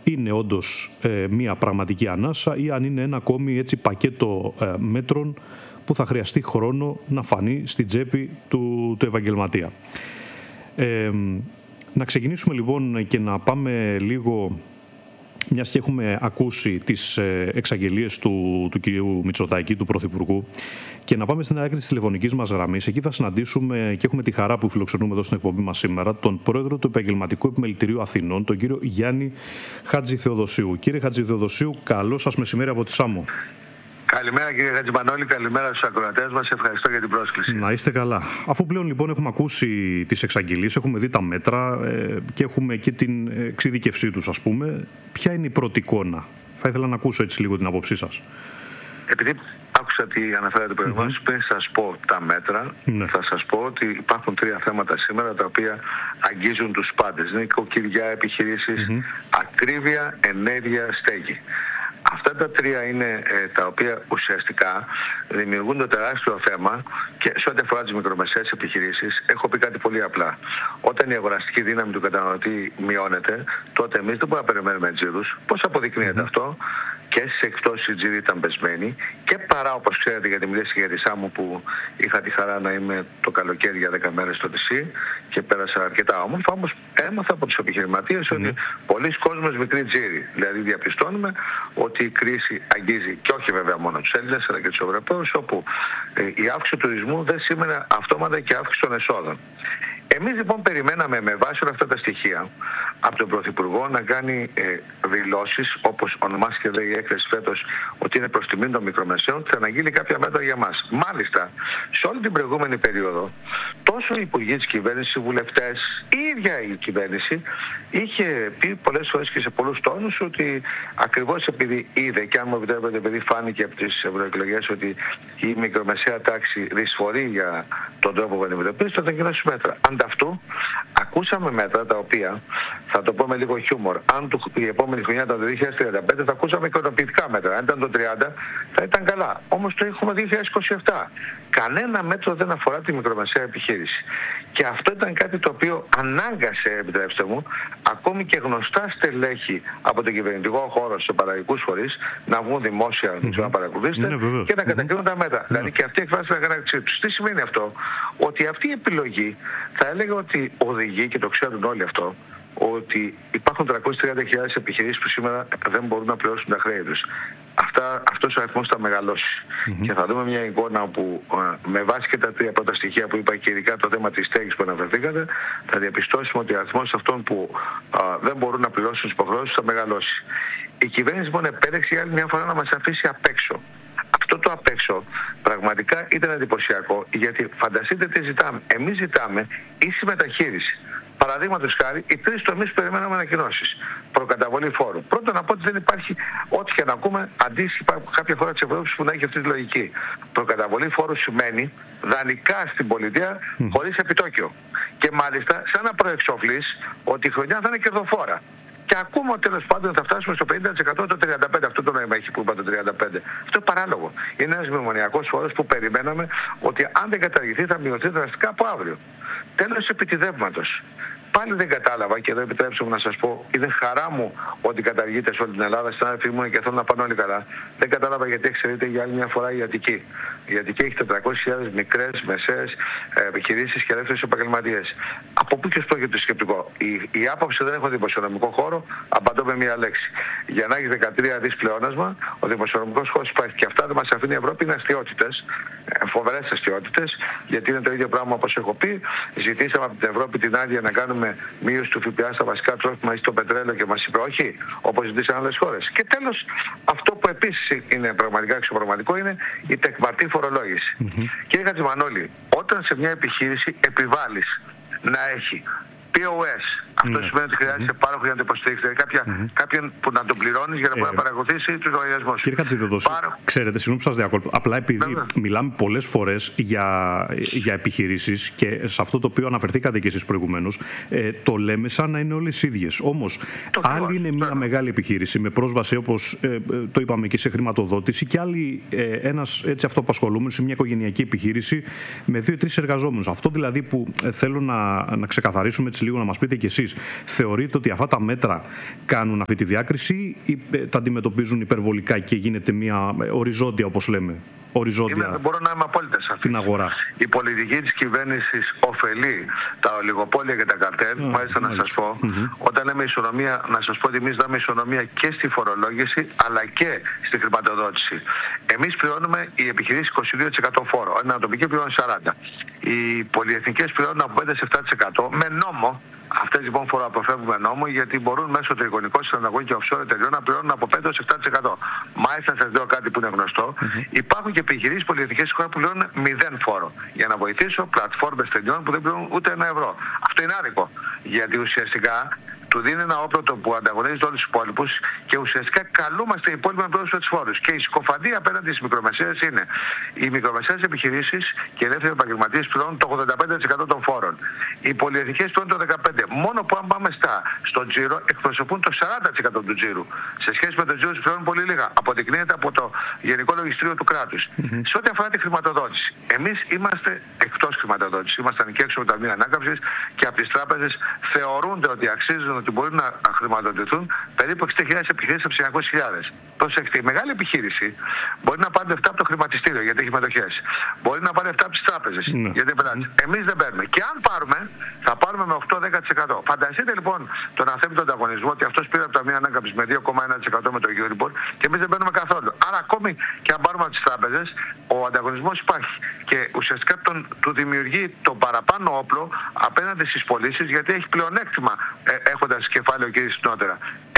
είναι όντως μια πραγματική ανάσα ή αν είναι ένα ακόμη έτσι πακέτο μέτρων που θα χρειαστεί χρόνο να φανεί στην τσέπη του επαγγελματία. Να ξεκινήσουμε λοιπόν και να πάμε λίγο, μιας και έχουμε ακούσει τις εξαγγελίες του κυρίου Μητσοτάκη, του Πρωθυπουργού, και να πάμε στην άκρη της τηλεφωνικής μας γραμμής. Εκεί θα συναντήσουμε, και έχουμε τη χαρά που φιλοξενούμε εδώ στην εκπομπή μας σήμερα, τον πρόεδρο του Επαγγελματικού Επιμελητηρίου Αθηνών, τον κύριο Γιάννη Χατζηθεοδοσίου. Κύριε Χατζηθεοδοσίου, καλό σας μεσημέρι από τη Σάμο. Καλημέρα κύριε Χατζημανόλη, καλημέρα στους ακροατές μας. Ευχαριστώ για την πρόσκληση. Να είστε καλά. Αφού πλέον λοιπόν έχουμε ακούσει τις εξαγγελίες, έχουμε δει τα μέτρα και έχουμε και την εξειδικευσή τους, ας πούμε, ποια είναι η πρώτη εικόνα? Θα ήθελα να ακούσω έτσι λίγο την άποψή σας. Επειδή άκουσα τι αναφέρατε προηγουμένως, πριν σας πω τα μέτρα, θα σας πω ότι υπάρχουν τρία θέματα σήμερα τα οποία αγγίζουν τους πάντες. Νοικοκυριά, επιχειρήσεις, ακρίβεια, ενέργεια, στέγη. Αυτά τα τρία είναι τα οποία ουσιαστικά δημιουργούν το τεράστιο θέμα, και σε ό,τι αφορά τις μικρομεσαίες επιχειρήσεις έχω πει κάτι πολύ απλά. Όταν η αγοραστική δύναμη του καταναλωτή μειώνεται, τότε εμείς δεν μπορούμε να περιμένουμε τζίρους. Πώς αποδεικνύεται αυτό? Και στις εκπτώσεις η τζίροι ήταν πεσμένοι, και παρά, όπως ξέρετε, γιατί μιλήσατε για τη Σάμο, που είχα τη χαρά να είμαι το καλοκαίρι για 10 μέρες στο νησί και πέρασα αρκετά όμορφα, όμως έμαθα από τους επιχειρηματίες ότι πολλοί κόσμος μικρή τζίροι. Δηλαδή διαπιστώνουμε ότι η κρίση αγγίζει, και όχι βέβαια μόνο τους Έλληνες αλλά και τους Ευρωπαίους, όπου η αύξηση του τουρισμού δεν σήμαινε αυτόματα και αύξηση των εσόδων. Εμείς λοιπόν περιμέναμε με βάση όλα αυτά τα στοιχεία από τον Πρωθυπουργό να κάνει δηλώσεις, όπως ονομάστηκε η έκθεση φέτος, ότι είναι προς τιμήν των μικρομεσαίων, και θα αναγγείλει κάποια μέτρα για μας. Μάλιστα, σε όλη την προηγούμενη περίοδο, τόσο οι υπουργοί της κυβέρνησης, οι βουλευτές, η ίδια η κυβέρνηση είχε πει πολλές φορές και σε πολλούς τόνους ότι ακριβώς επειδή είδε, και αν μου επιτρέπετε, επειδή φάνηκε από τις ευρωεκλογές ότι η μικρομεσαία τάξη δυσφορεί για τον τρόπο που αντιμετωπίζει, θα γίνουν μέτρα. Ανταυτού, ακούσαμε μέτρα τα οποία, θα το πω με λίγο χιούμορ, αν η επόμενη χρονιά ήταν το 2035, θα ακούσαμε ικανοποιητικά μέτρα. Αν ήταν το 30, θα ήταν καλά. Όμως το έχουμε 2027. Κανένα μέτρο δεν αφορά τη μικρομεσαία επιχείρηση. Και αυτό ήταν κάτι το οποίο ανάγκασε, επιτρέψτε μου, ακόμη και γνωστά στελέχη από τον κυβερνητικό χώρο σε παραγωγικούς φορείς να βγουν δημόσια να παρακολουθήσετε και να κατακρίνουν τα μέτρα. Δηλαδή και αυτή εκφράσει την αγανάκτησή τους. Τι σημαίνει αυτό? Ότι αυτή η επιλογή θα έλεγα ότι οδηγεί, και το ξέρουν όλοι αυτό, ότι υπάρχουν 330.000 επιχειρήσεις που σήμερα δεν μπορούν να πληρώσουν τα χρέη τους. Αυτός ο αριθμός θα μεγαλώσει. Και θα δούμε μια εικόνα που με βάση και τα τρία πρώτα στοιχεία που είπα, και ειδικά το θέμα της στέγης που αναφερθήκατε, θα διαπιστώσουμε ότι ο αριθμός αυτών που δεν μπορούν να πληρώσουν τις υποχρεώσεις θα μεγαλώσει. Η κυβέρνηση λοιπόν επέλεξε για άλλη μια φορά να μας αφήσει απ' έξω. Αυτό το απ' έξω πραγματικά ήταν εντυπωσιακό, γιατί φανταστείτε τι ζητάμε. Εμείς ζητάμε ίση μεταχείριση. Παραδείγματος χάρη, οι τρεις τομείς που περιμέναμε ανακοινώσεις. Προκαταβολή φόρου. Πρώτον, να πω ότι δεν υπάρχει, ό,τι και να ακούμε, αντίστοιχη κάποια χώρα της Ευρώπης που να έχει αυτή τη λογική. Προκαταβολή φόρου σημαίνει δανεικά στην πολιτεία χωρίς επιτόκιο. Και μάλιστα, σαν να προεξοφλείς ότι η χρονιά θα είναι κερδοφόρα. Και ακούμε ότι τέλος πάντων θα φτάσουμε στο 50% το 35%. Αυτό το νόημα έχει που είπα το 35%. Αυτό είναι παράλογο. Είναι ένας μνημονιακός φόρος που περιμέναμε ότι αν δεν καταργηθεί θα μειωθεί δραστικά από αύριο. Τέλος επιτιδεύματος. Πάλι δεν κατάλαβα, και εδώ επιτρέψτε μου να σας πω, είναι χαρά μου ότι καταργείται σε όλη την Ελλάδα. Συνάδελφοι μου και θέλω να πάνε όλοι καλά. Δεν κατάλαβα γιατί εξαιρείται για άλλη μια φορά η Αττική. Η Αττική έχει 400.000 μικρές, μεσαίες επιχειρήσεις και ελεύθερους επαγγελματίες. Από πού και στο έχει το σκεπτικό? Η άποψη δεν έχω δημοσιονομικό χώρο, απαντώ με μία λέξη. Για να έχει 13 δις πλεόνασμα, ο δημοσιονομικός χώρος υπάρχει. Και αυτά δεν μας αφήνει η Ευρώπη, είναι αστιότητες. Φοβερές αστιότητες, γιατί είναι το ίδιο πράγμα όπως έχω πει. Ζητήσαμε από την Ευρώπη την άδεια να κάνουμε μείωση του ΦΠΑ στα βασικά τρόφιμα ή στο πετρέλαιο και μας είπε όχι, όπως ζητήσαν άλλες χώρες. Και τέλος, αυτό που επίσης είναι πραγματικά εξωπραγματικό είναι η τεκμαρτή φορολόγηση. Κύριε Χατζημανόλη, όταν σε μια επιχείρηση επιβάλλεις να έχει POS, αυτό σημαίνει ότι χρειάζεται πάροχο για να το υποστηρίξει. Δηλαδή κάποιον που να τον πληρώνει για να μπορεί να παρακολουθήσει τους λογαριασμούς. Κύριε Χατζηθεοδοσίου, ξέρετε, συγγνώμη που σας διακόπτω. Απλά επειδή μιλάμε πολλές φορές για επιχειρήσεις και σε αυτό το οποίο αναφερθήκατε και εσείς προηγουμένως, το λέμε σαν να είναι όλες ίδιες. Όμως, άλλη είναι μια μεγάλη επιχείρηση με πρόσβαση, όπως το είπαμε και σε χρηματοδότηση, και άλλη ένας έτσι αυτοαπασχολούμενος σε μια οικογενειακή επιχείρηση με 2-3 εργαζόμενους. Αυτό δηλαδή που θέλω να ξεκαθαρίσουμε έτσι λίγο, να μας πείτε κι εσείς. εσείς, θεωρείτε ότι αυτά τα μέτρα κάνουν αυτή τη διάκριση ή τα αντιμετωπίζουν υπερβολικά και γίνεται μια οριζόντια, όπως λέμε? Μπορώ να είμαι απόλυτα σαφής. Την αγορά. Η πολιτική της κυβέρνησης ωφελεί τα ολιγοπόλια και τα καρτέλ. Μάλιστα να σας πω, όταν λέμε ισονομία, να σας πω ότι εμείς δάμε ισονομία και στη φορολόγηση αλλά και στη χρηματοδότηση. Εμείς πληρώνουμε οι επιχειρήσεις 22% φόρο. Ένα ατομική πληρώνει 40%. Οι πολυεθνικές πληρώνουν από 5% σε 7% με νόμο. Αυτές λοιπόν φοροαποφεύγουμε νόμο γιατί μπορούν μέσω του εικονικού συναλλαγών και offshore εταιριών να πληρώνουν από 5% 7%. Μάλιστα, σας λέω κάτι που είναι γνωστό. Υπάρχουν και επιχειρήσεις πολυεθνικές στη χώρα που πληρώνουν 0 φόρο. Για να βοηθήσω πλατφόρμες εταιριών που δεν πληρώνουν ούτε $1. Αυτό είναι άδικο. Γιατί ουσιαστικά του δίνει ένα όπλο που ανταγωνίζεται όλους τους υπόλοιπους και ουσιαστικά καλούμαστε οι υπόλοιποι να πληρώσουν τους φόρους. Και η συκοφαντία απέναντι στις μικρομεσαίες είναι οι μικρομεσαίες επιχειρήσεις και οι ελεύθεροι επαγγελματίες πληρώνουν το 85% των φόρων. Οι πολυεθνικές πληρώνουν το 15%. Μόνο που αν πάμε στον τζίρο εκπροσωπούν το 40% του τζίρου. Σε σχέση με τον τζίρο τους πληρώνουν πολύ λίγα. Αποδεικνύεται από το Γενικό Λογιστήριο του κράτους. Σε ό,τι αφορά τη χρηματοδότηση, εμείς είμαστε εκτός χρηματοδότησης. Ήμασταν και έξω από τα ταμεία ανάκαμψης και από τις τράπεζες θεωρούνται ότι αξίζουν ότι μπορεί να χρηματοδοτηθούν περίπου 60.000 επιχειρήσεις από 900.000. Προσέξτε, η μεγάλη επιχείρηση μπορεί να πάρει λεφτά από το χρηματιστήριο γιατί έχει μετοχές. Μπορεί να πάρει λεφτά από τις τράπεζες γιατί είναι. Εμείς δεν παίρνουμε. Και αν πάρουμε, θα πάρουμε με 8-10%. Φανταστείτε λοιπόν τον αθέμητο ανταγωνισμό ότι αυτός πήρε από τα μία ανάκαμψη με 2,1% με το Euribor και εμείς δεν παίρνουμε καθόλου. Άρα, ακόμη και αν πάρουμε από τις τράπεζες, ο ανταγωνισμός υπάρχει. Και ουσιαστικά του δημιουργεί το παραπάνω όπλο απέναντι στις πωλήσεις γιατί έχει πλεονέκτημα έχοντας κεφάλαιο και συχνότερα.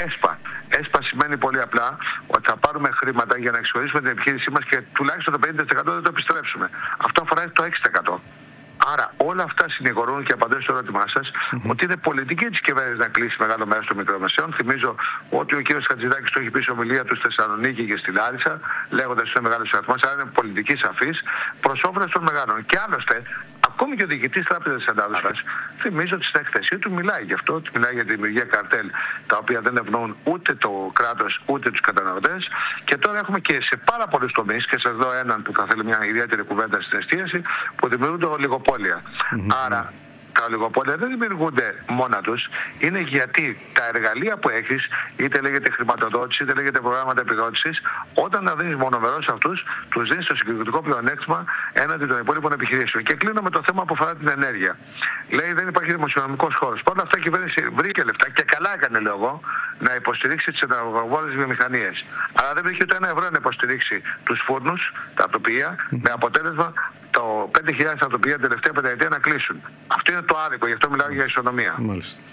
ΕΣΠΑ σημαίνει πολύ απλά ότι θα πάρουμε χρήματα για να εξορίσουμε την επιχείρησή μας και τουλάχιστον το 50% δεν το επιστρέψουμε. Αυτό αφορά το 6%. Άρα όλα αυτά συνηγορούν και απαντώ στο ερώτημά σας ότι είναι πολιτική της κυβέρνησης να κλείσει μεγάλο μέρος των μικρομεσαίων. Θυμίζω ότι ο κ. Χατζηδάκης το έχει πει σε ομιλία του στη Θεσσαλονίκη και στη Λάρισα, λέγοντας ότι είναι μεγάλος αριθμός, αλλά είναι πολιτική σαφής προς όφελος των μεγάλων. Και άλλωστε, ακόμη και ο διοικητής Τράπεζας Ελλάδας, θυμίζω ότι στην έκθεσή του μιλάει γι' αυτό, ότι μιλάει για τη δημιουργία καρτέλ τα οποία δεν ευνοούν ούτε το κράτος ούτε τους καταναλωτές. Και τώρα έχουμε και σε πάρα πολλούς τομείς, και σας δω έναν που θα θέλει μια ιδιαίτερη κουβέντα στην εστίαση, που δημιουργούνται ολιγοπόλια. Άρα τα ολιγοπόλια δεν δημιουργούνται μόνα τους, είναι γιατί τα εργαλεία που έχεις, είτε λέγεται χρηματοδότηση, είτε λέγεται προγράμματα επιδότησης, όταν τα δίνεις μονομερώς αυτούς, τους δίνεις το συγκριτικό πλεονέκτημα έναντι των υπόλοιπων επιχειρήσεων. Και κλείνω με το θέμα που αφορά την ενέργεια. Λέει δεν υπάρχει δημοσιονομικός χώρος. Παρ' όλα αυτά η κυβέρνηση βρήκε λεφτά και καλά έκανε, λέω εγώ, να υποστηρίξει τις ενεργοβόρες βιομηχανίες. Αλλά δεν βρήκε ούτε €1 να υποστηρίξει τους φούρνους, τα τοπία, με αποτέλεσμα το 5.000 ατοπία την τελευταία πενταετία να κλείσουν. Αυτό είναι το άδικο, γι' αυτό μιλάω για ισονομία. Μάλιστα.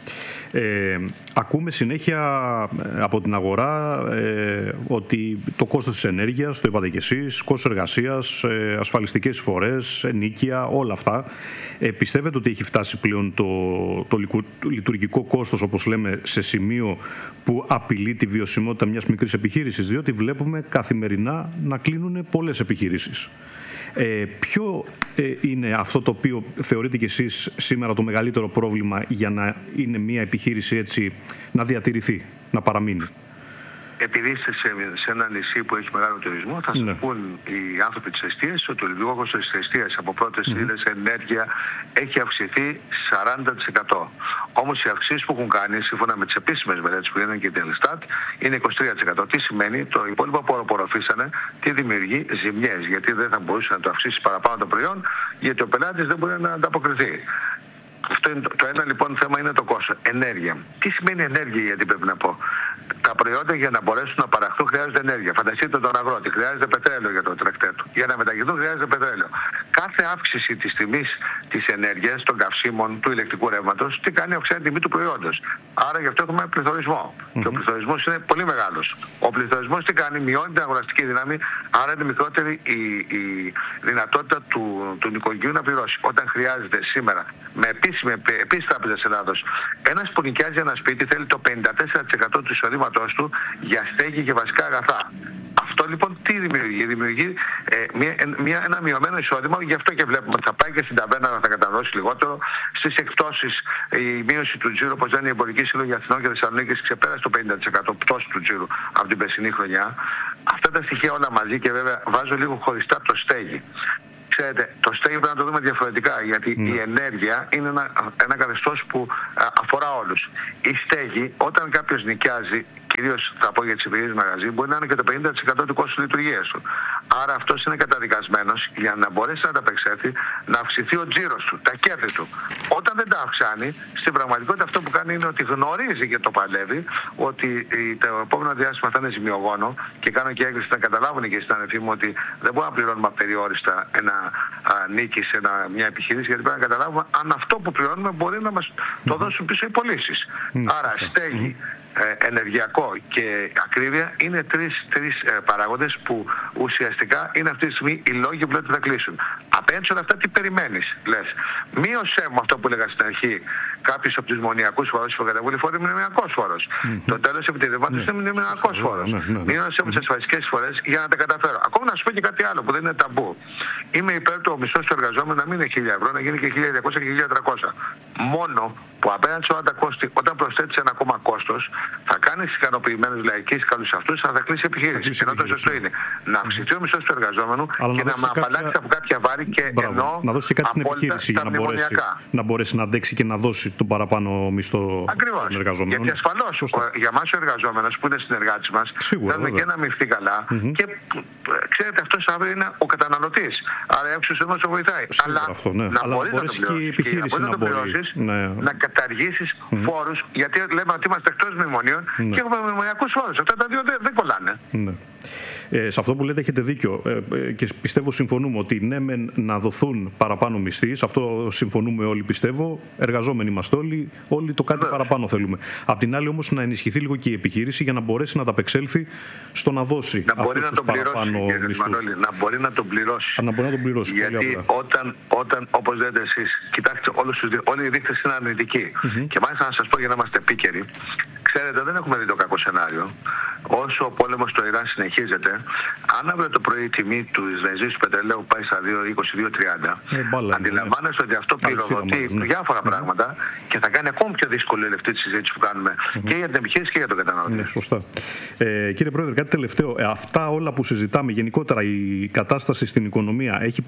Ακούμε συνέχεια από την αγορά ότι το κόστος της ενέργειας, το είπατε και εσείς, κόστος εργασίας, ασφαλιστικές εισφορές, ενοίκια, όλα αυτά. Πιστεύετε ότι έχει φτάσει πλέον το λειτουργικό κόστος, όπως λέμε, σε σημείο που απειλεί τη βιωσιμότητα μιας μικρής επιχείρησης? Διότι βλέπουμε καθημερινά να κλείνουν πολλές επιχειρήσεις. Ποιο είναι αυτό το οποίο θεωρείτε κι εσείς σήμερα το μεγαλύτερο πρόβλημα για να είναι μια επιχείρηση έτσι να διατηρηθεί, να παραμείνει? Επειδή είστε σε ένα νησί που έχει μεγάλο τουρισμό, θα σας πούν οι άνθρωποι της εστίασης ότι ο λειτουργικός κόστος της εστίασης από πρώτες ύλες, ενέργεια, έχει αυξηθεί 40%. Όμως οι αυξήσεις που έχουν κάνει, σύμφωνα με τις επίσημες μελέτες που είναι και την Ελστάτ, είναι 23%. Τι σημαίνει? Το υπόλοιπο που απορροφήσανε τι δημιουργεί? Ζημιές. Γιατί δεν θα μπορούσε να το αυξήσει παραπάνω το προϊόν, γιατί ο πελάτης δεν μπορεί να ανταποκριθεί. Αυτό είναι το ένα λοιπόν θέμα, είναι το κόστος. Ενέργεια. Τι σημαίνει ενέργεια, γιατί πρέπει να πω? Τα προϊόντα για να μπορέσουν να παραχθούν χρειάζεται ενέργεια. Φανταστείτε τον αγρότη, χρειάζεται πετρέλαιο για το τρακτέρ του. Για να μετακινηθούν χρειάζεται πετρέλαιο. Κάθε αύξηση της τιμής της ενέργειας, των καυσίμων, του ηλεκτρικού ρεύματος, τι κάνει? Αυξάνει την τιμή του προϊόντος. Άρα γι' αυτό έχουμε πληθωρισμό. Και ο πληθωρισμός είναι πολύ μεγάλος. Ο πληθωρισμός τι κάνει? Μειώνει την αγοραστική δύναμη, άρα είναι μικρότερη η δυνατότητα του νοικοκυριού να πληρώσει. Όταν χρειάζεται σήμερα, με επίσης Τράπεζας Ελλάδος, ένας που νοικιάζει ένα σπίτι θέλει το 54% του εισοδήματός του για στέγη και βασικά αγαθά. Αυτό λοιπόν τι δημιουργεί? Δημιουργεί ένα μειωμένο εισόδημα, γι' αυτό και βλέπουμε ότι θα πάει και στην ταβέρνα να θα καταναλώσει λιγότερο. Στις εκπτώσεις η μείωση του τζίρου, όπως λένε οι εμπορικοί σύλλογοι Αθηνών και Θεσσαλονίκης, ξεπέρασε το 50% πτώση του τζίρου από την περσινή χρονιά. Αυτά τα στοιχεία όλα μαζί, και βέβαια βάζω λίγο χωριστά το στέγη. ξέρετε, το στέγη πρέπει να το δούμε διαφορετικά, γιατί η ενέργεια είναι ένα καθεστώς που αφορά όλους. Η στέγη, όταν κάποιος νοικιάζει, κυρίως θα πω για τις επιχειρήσεις μαγαζί, μπορεί να είναι και το 50% του κόστου λειτουργίας του. Άρα αυτός είναι καταδικασμένος για να μπορέσει να ανταπεξέλθει, να αυξηθεί ο τζίρος του, τα κέρδη του. Όταν δεν τα αυξάνει, στην πραγματικότητα αυτό που κάνει είναι ότι γνωρίζει και το παλεύει ότι το επόμενο διάστημα θα είναι ζημιογόνο, και κάνω και έκκληση να καταλάβουν και οι συναδελφοί μου ότι δεν μπορούμε να πληρώνουμε απεριόριστα ένα νίκη σε μια επιχείρηση, γιατί πρέπει να καταλάβουμε αν αυτό που πληρώνουμε μπορεί να μας το δώσουν πίσω οι πωλήσεις. Άρα στέγη, ενεργειακό και ακρίβεια είναι τρεις παράγοντες που ουσιαστικά είναι αυτή τη στιγμή οι λόγοι που λέτε θα κλείσουν. Απέναντι σε όλα αυτά, τι περιμένεις, λες? Μείωσέ μου αυτό που έλεγα στην αρχή, κάποιος από τους μονιακούς φόρους που καταβούλει φόρο είναι μνημονιακός φόρος. Το τέλος επιτεδευμάτων είναι μνημονιακός φόρος. Μείωσέ μου τις ασφαλιστικές φορές για να τα καταφέρω. Ακόμα να σου πω και κάτι άλλο που δεν είναι ταμπού. Είμαι υπέρ του ο μισθός του εργαζόμενου να μην είναι 1.000 ευρώ, να γίνει και 1.200 και 1.300. Μόνο που απέναντι σε όλα τα κόστη, όταν προσθέτεις ένα ακόμα κόστος, θα κάνεις ικανοποιημένους λαϊκείς καλούς αυτούς, θα κλείσει η επιχείρηση. Ενώ το σωστό είναι να αυξηθεί ο μισθός του εργαζόμενου και να με απαλλάξει από κάποια βάρη και εννοώ να δώσει και κάτι στην επιχείρηση για να μπορέσει να αντέξει και να δώσει τον παραπάνω μισθό στον εργαζόμενο. Γιατί ασφαλώς για εμάς ο εργαζόμενος που είναι συνεργάτης μας, θέλουμε και να μειχθεί καλά και ξέρετε, αυτός αύριο είναι ο καταναλωτής. Άρα έξω σε μας το βοηθάει. Αλλά να μπορείς να το πληρώσεις, να καταργήσεις φόρους, γιατί λέμε ότι είμαστε εκτός μνημονίων και έχουμε μνημονιακούς φόρους. Αυτά τα δύο δεν κολλάνε. Σε αυτό που λέτε έχετε δίκιο και πιστεύω συμφωνούμε ότι ναι μεν να δοθούν παραπάνω μισθοί, σε αυτό συμφωνούμε όλοι πιστεύω, εργαζόμενοι είμαστε όλοι το κάτι παραπάνω θέλουμε. Απ' την άλλη όμως να ενισχυθεί λίγο και η επιχείρηση για να μπορέσει να ανταπεξέλθει στο να δώσει αυτούς τους παραπάνω μισθούς. Να μπορεί να τον πληρώσει. Να μπορεί να τον πληρώσει. Γιατί όταν όπως λέτε εσείς, κοιτάξτε όλοι οι δείκτες είναι αρνητικοί. Και μάλιστα να σας πω για να είμαστε επίκαιροι, ξέρετε, δεν έχουμε δει το κακό σενάριο. Όσο ο πόλεμος στο Ιράν συνεχίζεται, αν αύριο το πρωί η τιμή του βενζίνης του πετρελαίου πάει στα 22-30, αντιλαμβάνεστε ότι αυτό πυροδοτεί διάφορα πράγματα και θα κάνει ακόμη πιο δύσκολη αυτή τη συζήτηση που κάνουμε και για την επιχείρηση και για τον καταναλωτή. Ναι, σωστά. Κύριε Πρόεδρε, κάτι τελευταίο. Αυτά όλα που συζητάμε, γενικότερα η κατάσταση στην οικονομία, έχουμε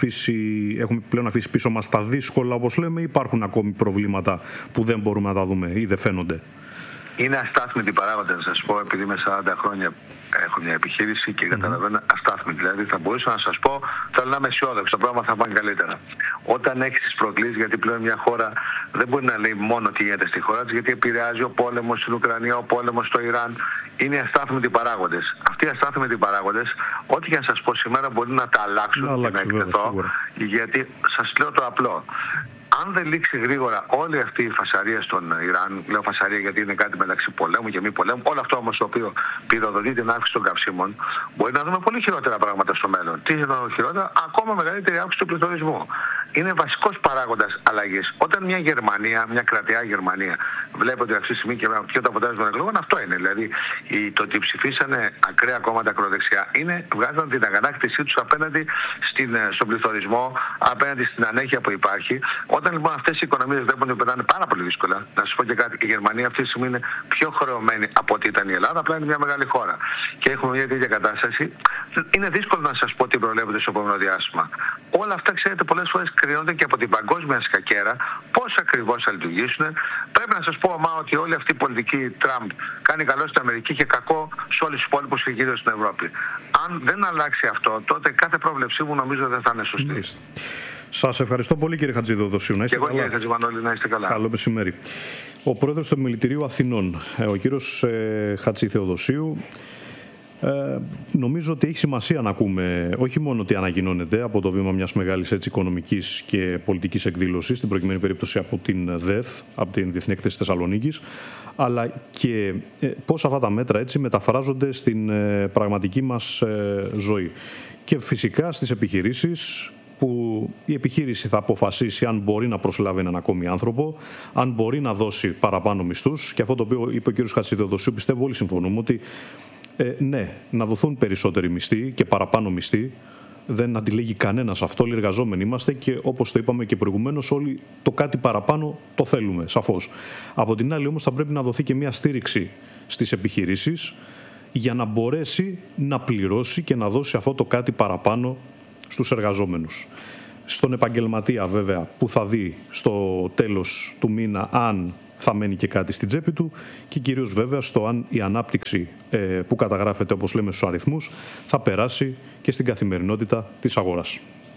πλέον αφήσει πίσω μας τα δύσκολα, όπως λέμε, ή υπάρχουν ακόμη προβλήματα που δεν μπορούμε να τα δούμε ή δεν φαίνονται? Είναι αστάθμητοι παράγοντες, να σας πω, επειδή με 40 χρόνια έχω μια επιχείρηση και καταλαβαίνω αστάθμητη. Δηλαδή θα μπορούσα να σας πω, θέλω να είμαι αισιόδοξο, το πράγμα θα πάνε καλύτερα. Όταν έχεις τις προκλήσεις, γιατί πλέον μια χώρα δεν μπορεί να λέει μόνο τι γίνεται στη χώρα της, γιατί επηρεάζει ο πόλεμος στην Ουκρανία, ο πόλεμος στο Ιράν. Είναι οι αστάθμητοι παράγοντες. Αυτοί οι αστάθμητοι παράγοντες, ό,τι και να σας πω σήμερα, μπορεί να τα αλλάξουν και να εκτεθώ, γιατί σας λέω το απλό. Αν δεν λήξει γρήγορα όλη αυτή η φασαρία στον Ιράν, λέω φασαρία γιατί είναι κάτι μεταξύ πολέμου και μη πολέμου, όλο αυτό όμως το οποίο πυροδοτεί την αύξηση των καυσίμων, μπορεί να δούμε πολύ χειρότερα πράγματα στο μέλλον. Τι είναι χειρότερα? Ακόμα μεγαλύτερη αύξηση του πληθωρισμού. Είναι βασικός παράγοντας αλλαγής. Όταν μια Γερμανία, μια κρατεά Γερμανία, βλέπει ότι αυτή τη στιγμή και το αποτέλεσμα των εκλογών αυτό είναι. Δηλαδή το ότι ψηφίσανε ακραία κόμματα ακροδεξιά βγάζαν την αγανάκτησή τους απέναντι στον πληθωρισμό, απέναντι στην ανέχεια που υπάρχει. Όταν λοιπόν αυτές οι οικονομίες βλέπουν ότι περνάνε πάρα πολύ δύσκολα, να σας πω και κάτι, η Γερμανία αυτή τη στιγμή είναι πιο χρεωμένη από ό,τι ήταν η Ελλάδα, απλά είναι μια μεγάλη χώρα. Και έχουμε μια τέτοια κατάσταση. Είναι δύσκολο να σας πω τι προβλέπεται στο επόμενο διάστημα. Όλα αυτά, ξέρετε, πολλές φορές κρίνονται και από την παγκόσμια σκακέρα πώς ακριβώς θα λειτουργήσουν. Πρέπει να σας πω, ότι όλη αυτή η πολιτική Τραμπ κάνει καλό στην Αμερική και κακό σε όλους τους υπόλοιπους και κυρίως στην Ευρώπη. Αν δεν αλλάξει αυτό, τότε κάθε πρόβλεψή μου νομίζω δεν θα είναι σωστή. Σας ευχαριστώ πολύ, κύριε Χατζηδεοδοσίου. Να είστε καλά. Και εγώ, κύριε Χατζημανόλη, να είστε καλά. Καλό μεσημέρι. Ο πρόεδρος του Επιμελητηρίου Αθηνών, ο κύριος Χατζηθεοδοσίου, νομίζω ότι έχει σημασία να ακούμε όχι μόνο τι ανακοινώνεται από το βήμα μιας μεγάλης οικονομικής και πολιτικής εκδήλωσης, στην προκειμένη περίπτωση από την ΔΕΘ, από την Διεθνή Έκθεση Θεσσαλονίκης, αλλά και πώς αυτά τα μέτρα μεταφράζονται στην πραγματική μας ζωή. Και φυσικά στις επιχειρήσεις, που η επιχείρηση θα αποφασίσει αν μπορεί να προσλάβει έναν ακόμη άνθρωπο, αν μπορεί να δώσει παραπάνω μισθούς. Και αυτό το οποίο είπε ο κ. Χατζηδεοδοσίου, πιστεύω όλοι συμφωνούμε ότι ναι, να δοθούν περισσότεροι μισθοί και παραπάνω μισθοί. Δεν αντιλέγει κανένας αυτό, όλοι εργαζόμενοι είμαστε και όπως το είπαμε και προηγουμένως, όλοι το κάτι παραπάνω το θέλουμε, σαφώς. Από την άλλη όμως θα πρέπει να δοθεί και μια στήριξη στις επιχειρήσεις για να μπορέσει να πληρώσει και να δώσει αυτό το κάτι παραπάνω στους εργαζόμενους. Στον επαγγελματία βέβαια που θα δει στο τέλος του μήνα αν θα μένει και κάτι στην τσέπη του και κυρίως βέβαια στο αν η ανάπτυξη που καταγράφεται όπως λέμε στους αριθμούς θα περάσει και στην καθημερινότητα της αγοράς.